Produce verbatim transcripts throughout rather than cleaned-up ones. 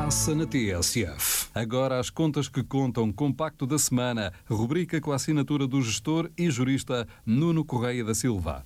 passa na T S F. Agora as contas que contam, compacto da semana, rubrica com a assinatura do gestor e jurista Nuno Correia da Silva.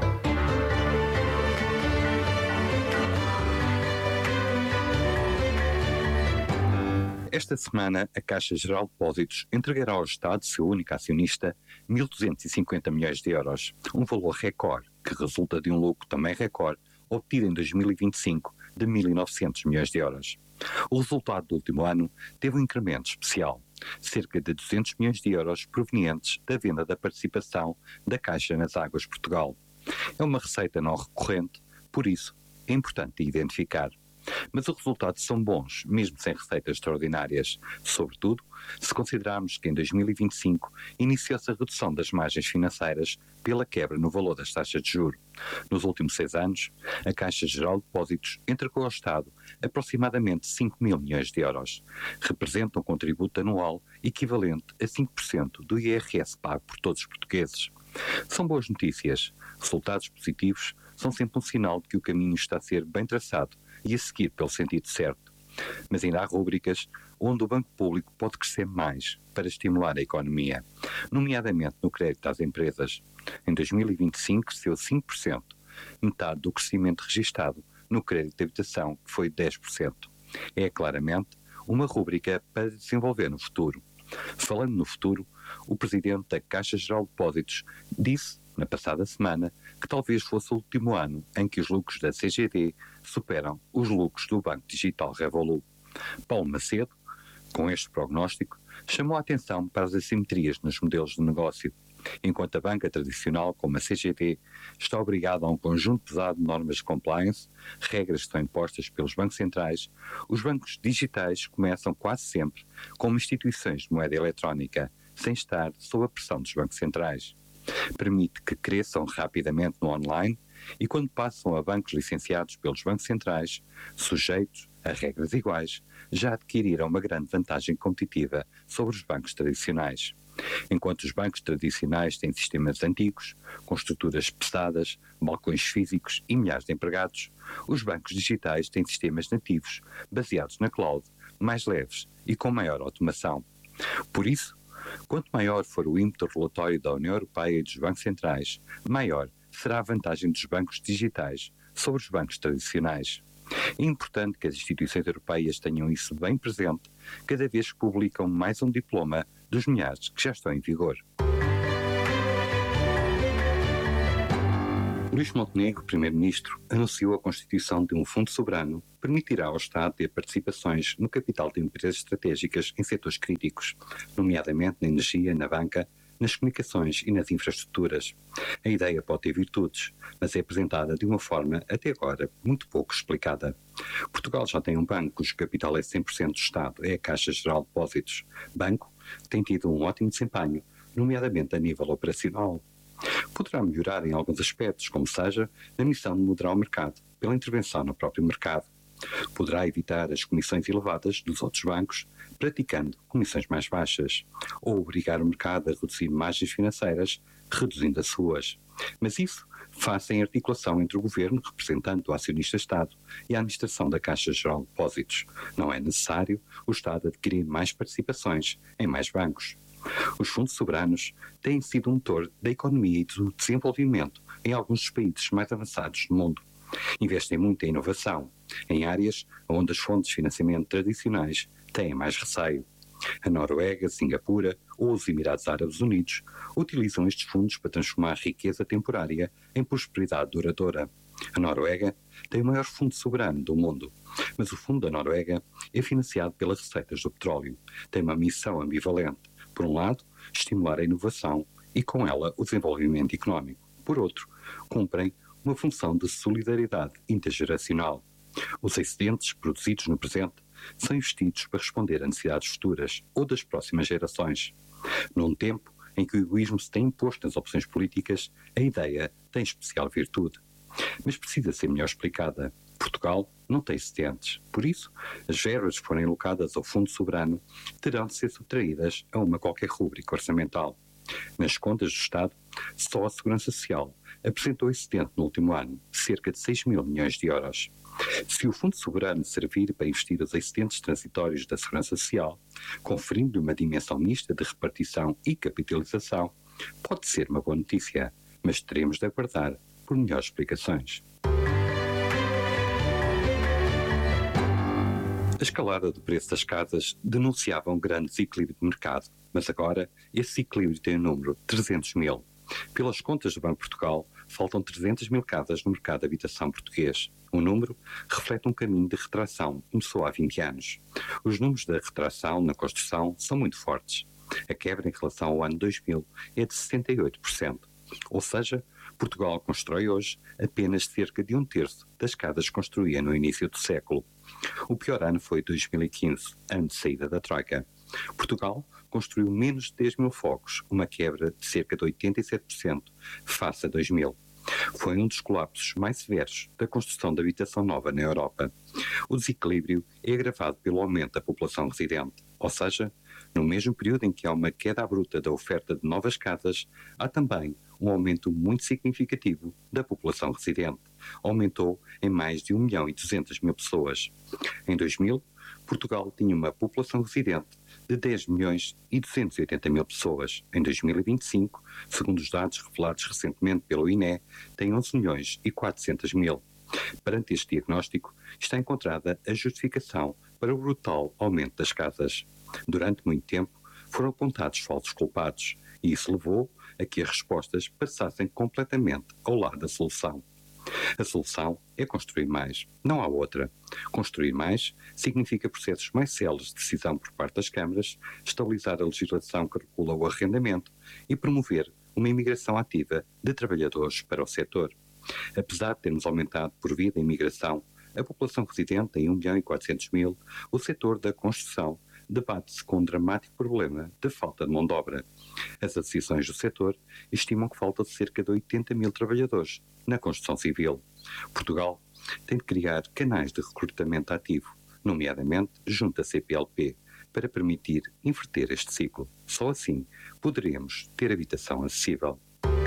Esta semana, a Caixa Geral de Depósitos entregará ao Estado, seu único acionista, mil duzentos e cinquenta milhões de euros, um valor recorde, que resulta de um lucro também recorde, obtido em dois mil e vinte e cinco, de mil e novecentos milhões de euros. O resultado do último ano teve um incremento especial, cerca de duzentos milhões de euros provenientes da venda da participação da Caixa nas Águas de Portugal. É uma receita não recorrente, por isso é importante identificar. Mas os resultados são bons, mesmo sem receitas extraordinárias, sobretudo se considerarmos que em dois mil e vinte e cinco iniciou-se a redução das margens financeiras pela quebra no valor das taxas de juros. Nos últimos seis anos, a Caixa Geral de Depósitos entregou ao Estado aproximadamente cinco mil milhões de euros. Representa um contributo anual equivalente a cinco por cento do I R S pago por todos os portugueses. São boas notícias. Resultados positivos são sempre um sinal de que o caminho está a ser bem traçado e a seguir pelo sentido certo. Mas ainda há rúbricas onde o Banco Público pode crescer mais para estimular a economia, nomeadamente no crédito às empresas. Em dois mil e vinte e cinco cresceu cinco por cento, metade do crescimento registado no crédito de habitação, que foi dez por cento. É claramente uma rúbrica para desenvolver no futuro. Falando no futuro, o Presidente da Caixa Geral de Depósitos disse, na passada semana, que talvez fosse o último ano em que os lucros da C G D superam os lucros do Banco Digital Revolut. Paulo Macedo, com este prognóstico, chamou a atenção para as assimetrias nos modelos de negócio. Enquanto a banca tradicional, como a C G D, está obrigada a um conjunto pesado de normas de compliance, regras que são impostas pelos bancos centrais, os bancos digitais começam quase sempre como instituições de moeda eletrónica, sem estar sob a pressão dos bancos centrais. Permite que cresçam rapidamente no online e, quando passam a bancos licenciados pelos bancos centrais, sujeitos a regras iguais, já adquiriram uma grande vantagem competitiva sobre os bancos tradicionais. Enquanto os bancos tradicionais têm sistemas antigos, com estruturas pesadas, balcões físicos e milhares de empregados, os bancos digitais têm sistemas nativos, baseados na cloud, mais leves e com maior automação. Por isso, quanto maior for o ímpeto regulatório da União Europeia e dos bancos centrais, maior será a vantagem dos bancos digitais sobre os bancos tradicionais. É importante que as instituições europeias tenham isso bem presente cada vez que publicam mais um diploma dos milhares que já estão em vigor. Luís Montenegro, Primeiro-Ministro, anunciou a constituição de um fundo soberano que permitirá ao Estado ter participações no capital de empresas estratégicas em setores críticos, nomeadamente na energia, na banca, nas comunicações e nas infraestruturas. A ideia pode ter virtudes, mas é apresentada de uma forma, até agora, muito pouco explicada. Portugal já tem um banco cujo capital é cem por cento do Estado, é a Caixa Geral de Depósitos. Banco que tem tido um ótimo desempenho, nomeadamente a nível operacional. Poderá melhorar em alguns aspectos, como seja na missão de moderar o mercado, pela intervenção no próprio mercado. Poderá evitar as comissões elevadas dos outros bancos, praticando comissões mais baixas, ou obrigar o mercado a reduzir margens financeiras, reduzindo as suas. Mas isso faz em articulação entre o Governo, representante do acionista-Estado, e a administração da Caixa Geral de Depósitos. Não é necessário o Estado adquirir mais participações em mais bancos. Os fundos soberanos têm sido um motor da economia e do desenvolvimento em alguns dos países mais avançados do mundo. Investem muito em inovação, em áreas onde as fontes de financiamento tradicionais têm mais receio. A Noruega, Singapura ou os Emirados Árabes Unidos utilizam estes fundos para transformar riqueza temporária em prosperidade duradoura. A Noruega tem o maior fundo soberano do mundo, mas o fundo da Noruega é financiado pelas receitas do petróleo. Tem uma missão ambivalente. Por um lado, estimular a inovação e, com ela, o desenvolvimento económico. Por outro, cumprem uma função de solidariedade intergeracional. Os excedentes produzidos no presente são investidos para responder a necessidades futuras ou das próximas gerações. Num tempo em que o egoísmo se tem imposto nas opções políticas, a ideia tem especial virtude. Mas precisa ser melhor explicada. Portugal não tem excedentes. Por isso, as verbas que forem alocadas ao Fundo Soberano terão de ser subtraídas a uma qualquer rúbrica orçamental. Nas contas do Estado, só a Segurança Social apresentou excedente no último ano, cerca de seis mil milhões de euros. Se o Fundo Soberano servir para investir os excedentes transitórios da Segurança Social, conferindo-lhe uma dimensão mista de repartição e capitalização, pode ser uma boa notícia, mas teremos de aguardar por melhores explicações. A escalada do preço das casas denunciava um grande desequilíbrio de mercado, mas agora esse desequilíbrio tem o número trezentos mil. Pelas contas do Banco de Portugal, faltam trezentas mil casas no mercado de habitação português. O número reflete um caminho de retração que começou há vinte anos. Os números da retração na construção são muito fortes. A quebra em relação ao ano dois mil é de sessenta e oito por cento. Ou seja, Portugal constrói hoje apenas cerca de um terço das casas que construía no início do século. O pior ano foi dois mil e quinze, ano de saída da Troika. Portugal construiu menos de dez mil fogos, uma quebra de cerca de oitenta e sete por cento face a dois mil. Foi um dos colapsos mais severos da construção de habitação nova na Europa. O desequilíbrio é agravado pelo aumento da população residente, ou seja, no mesmo período em que há uma queda abrupta da oferta de novas casas, há também um aumento muito significativo da população residente. Aumentou em mais de um milhão e duzentas mil pessoas. Em dois mil, Portugal tinha uma população residente de dez milhões e duzentas e oitenta mil pessoas. Em dois mil e vinte e cinco, segundo os dados revelados recentemente pelo I N E, tem onze milhões e quatrocentos mil. Perante este diagnóstico, está encontrada a justificação para o brutal aumento das casas. Durante muito tempo, foram apontados falsos culpados, e isso levou a que as respostas passassem completamente ao lado da solução. A solução é construir mais, não há outra. Construir mais significa processos mais céleres de decisão por parte das câmaras, estabilizar a legislação que regula o arrendamento e promover uma imigração ativa de trabalhadores para o setor. Apesar de termos aumentado por via da imigração a população residente em um milhão e quatrocentos mil, o setor da construção debate-se com um dramático problema de falta de mão de obra. As associações do setor estimam que falta cerca de oitenta mil trabalhadores na construção civil. Portugal tem de criar canais de recrutamento ativo, nomeadamente junto à C P L P, para permitir inverter este ciclo. Só assim poderemos ter habitação acessível.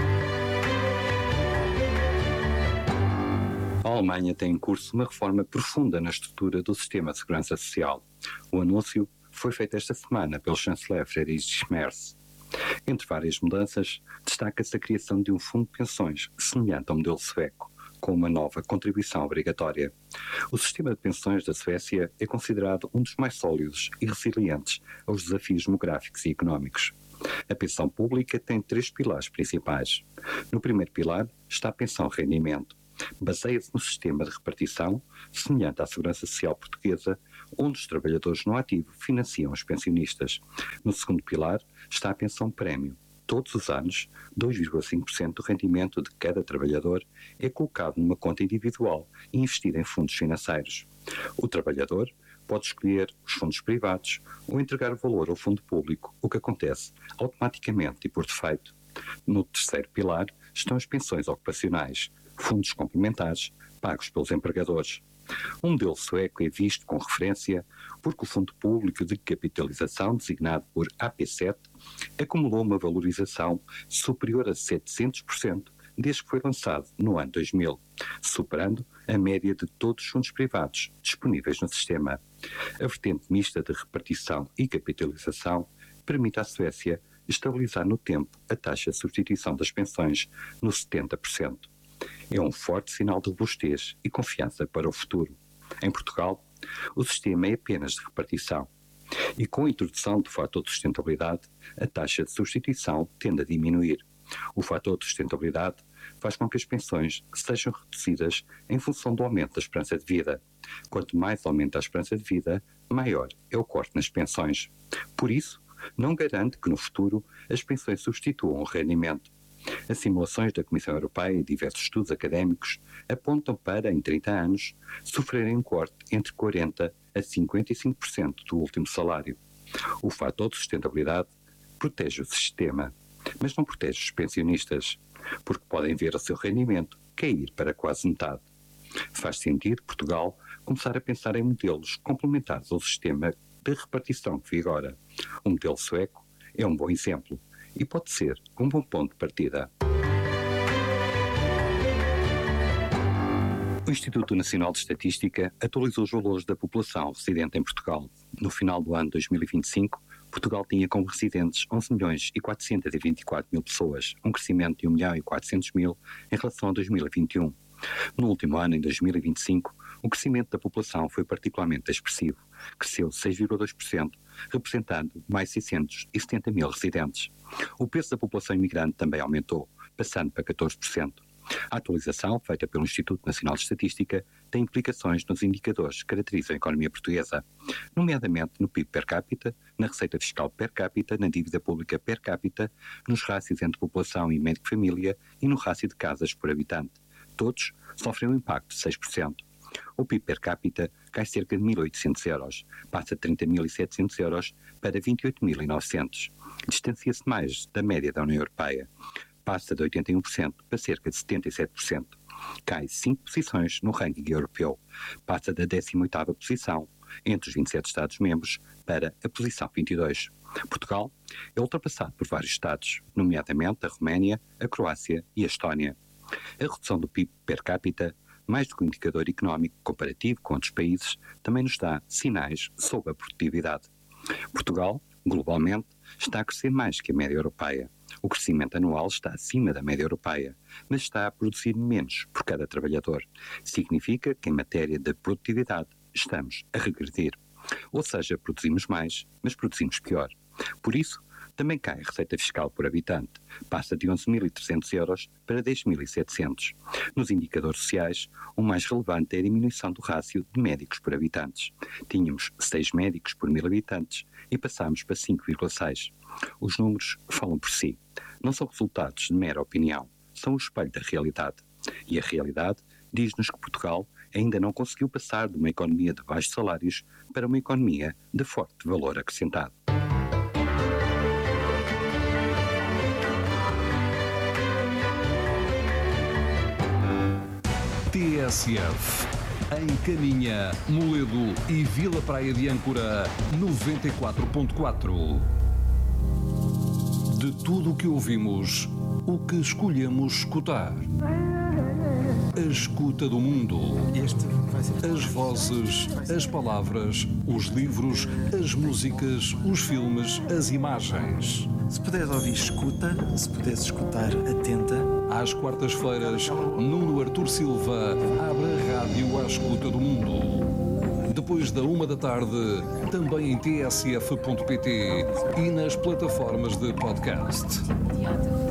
A Alemanha tem em curso uma reforma profunda na estrutura do sistema de segurança social. O anúncio foi feito esta semana pelo chanceler Friedrich Merz. Entre várias mudanças, destaca-se a criação de um fundo de pensões semelhante ao modelo sueco, com uma nova contribuição obrigatória. O sistema de pensões da Suécia é considerado um dos mais sólidos e resilientes aos desafios demográficos e económicos. A pensão pública tem três pilares principais. No primeiro pilar está a pensão-rendimento. Baseia-se no sistema de repartição, semelhante à Segurança Social portuguesa, onde os trabalhadores no ativo financiam os pensionistas. No segundo pilar está a pensão-prémio. Todos os anos, dois vírgula cinco por cento do rendimento de cada trabalhador é colocado numa conta individual e investido em fundos financeiros. O trabalhador pode escolher os fundos privados ou entregar o valor ao fundo público, o que acontece automaticamente e por defeito. No terceiro pilar estão as pensões ocupacionais, fundos complementares pagos pelos empregadores. O modelo sueco é visto com referência porque o Fundo Público de Capitalização, designado por A P sete, acumulou uma valorização superior a setecentos por cento desde que foi lançado no ano dois mil, superando a média de todos os fundos privados disponíveis no sistema. A vertente mista de repartição e capitalização permite à Suécia estabilizar no tempo a taxa de substituição das pensões no setenta por cento. É um forte sinal de robustez e confiança para o futuro. Em Portugal, o sistema é apenas de repartição. E com a introdução do fator de sustentabilidade, a taxa de substituição tende a diminuir. O fator de sustentabilidade faz com que as pensões sejam reduzidas em função do aumento da esperança de vida. Quanto mais aumenta a esperança de vida, maior é o corte nas pensões. Por isso, não garante que no futuro as pensões substituam o rendimento. As simulações da Comissão Europeia e diversos estudos académicos apontam para, em trinta anos, sofrerem um corte entre quarenta por cento a cinquenta e cinco por cento do último salário. O fator de sustentabilidade protege o sistema, mas não protege os pensionistas, porque podem ver o seu rendimento cair para quase metade. Faz sentido Portugal começar a pensar em modelos complementares ao sistema de repartição que vigora. O modelo sueco é um bom exemplo e pode ser um bom ponto de partida. O O Instituto Nacional de Estatística atualizou os valores da população residente em Portugal. No final do ano dois mil e vinte e cinco, Portugal tinha como residentes onze milhões e quatrocentos e vinte e quatro mil pessoas, um crescimento de um milhão e quatrocentos mil em relação a dois mil e vinte e um. No último ano, em dois mil e vinte e cinco, o crescimento da população foi particularmente expressivo. Cresceu seis vírgula dois por cento, representando mais seiscentos e setenta mil residentes. O peso da população imigrante também aumentou, passando para catorze por cento. A atualização, feita pelo Instituto Nacional de Estatística, tem implicações nos indicadores que caracterizam a economia portuguesa, nomeadamente no P I B per capita, na receita fiscal per capita, na dívida pública per capita, nos rácios entre população e médico-família e no rácio de casas por habitante. Todos sofrem um impacto de seis por cento. O P I B per capita cai cerca de mil e oitocentos euros, passa de trinta mil e setecentos euros para vinte e oito mil e novecentos. Distancia-se mais da média da União Europeia. Passa de oitenta e um por cento para cerca de setenta e sete por cento. Cai cinco posições no ranking europeu. Passa da décima oitava posição entre os vinte e sete Estados-membros para a posição vinte e dois. Portugal é ultrapassado por vários Estados, nomeadamente a Roménia, a Croácia e a Estónia. A redução do P I B per capita, mais do que um indicador económico comparativo com outros países, também nos dá sinais sobre a produtividade. Portugal, globalmente, está a crescer mais que a média europeia. O crescimento anual está acima da média europeia, mas está a produzir menos por cada trabalhador. Significa que, em matéria de produtividade, estamos a regredir. Ou seja, produzimos mais, mas produzimos pior. Por isso, também cai a receita fiscal por habitante, passa de onze mil e trezentos euros para dez mil e setecentos. Nos indicadores sociais, o mais relevante é a diminuição do rácio de médicos por habitantes. Tínhamos seis médicos por mil habitantes e passámos para cinco vírgula seis. Os números falam por si. Não são resultados de mera opinião, são o espelho da realidade. E a realidade diz-nos que Portugal ainda não conseguiu passar de uma economia de baixos salários para uma economia de forte valor acrescentado. T S F. Em Caminha, Moledo e Vila Praia de Âncora, noventa e quatro ponto quatro. De tudo o que ouvimos, o que escolhemos escutar. A escuta do mundo. As vozes, as palavras, os livros, as músicas, os filmes, as imagens. Se puderes ouvir, escuta. Se puderes escutar, atenta. Às quartas-feiras, Nuno Artur Silva abre a rádio à escuta do mundo. Depois da uma da tarde, também em t s f ponto p t e nas plataformas de podcast.